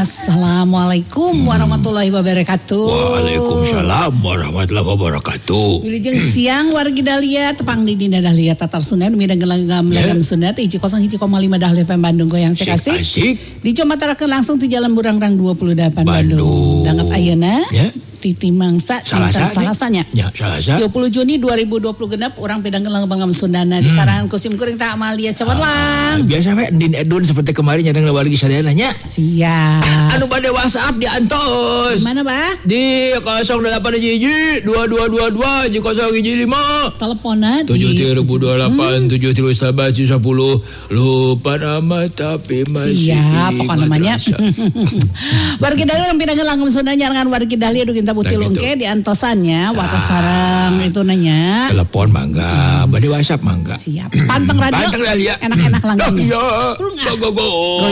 Assalamualaikum warahmatullahi wabarakatuh. Waalaikumsalam warahmatullahi wabarakatuh. Wilujeng siang wargi Dahlia tepang di Dinda Dahlia Tatar Sunat mida gelanggam lagam sunat 1,5 Dahlia FM Bandung goyang sekasih. Dicomatarakeun langsung di Jalan Burangrang 28 Bandung. Dangat ayeuna. Titi mangsa salasanya. Ya, salasa. 20 Juni 2020 genep urang pedang gelanggam Sundana disarangan kusim kuring tak Amalia Cemerlang. Biasa we Din Edun seperti kemarin nyadang wargi sadayana nya. Siap. Anu bade WhatsApp diantos. Mana, Bah? Di 08 2222 015. Teleponan 7328 7310 lupa nama tapi masih siap pokok namanya. Wargi Dahlia urang pedang gelanggam Sundana nyarangan wargi Dahlia dugi butil ungke di antosannya WhatsApp sareng itu nanya telepon mangga bade WhatsApp mangga siap panteng radio enak-enak langgangnya iya go